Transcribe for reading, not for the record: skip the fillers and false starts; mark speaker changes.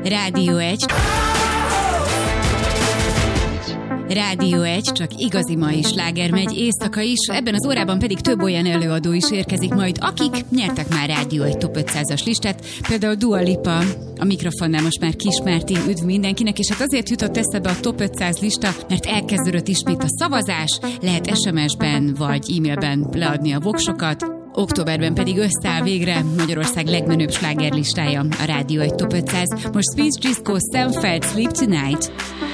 Speaker 1: Rádió 1. Rádió 1, csak igazi mai sláger megy, éjszaka is, ebben az órában pedig több olyan előadó is érkezik majd, akik nyertek már Rádió 1 Top 500-as listát, például Dua Lipa, a mikrofonnál most már Kis Mártin, üdv mindenkinek, és hát azért jutott eszebe a Top 500 lista, mert elkezdődött ismét a szavazás, lehet SMS-ben vagy e-mailben leadni a voksokat, októberben pedig összeáll végre Magyarország legmenőbb slágerlistája, a Rádió 1 Top 500. Most Speech Disco, Sam Feld, Sleep Tonight.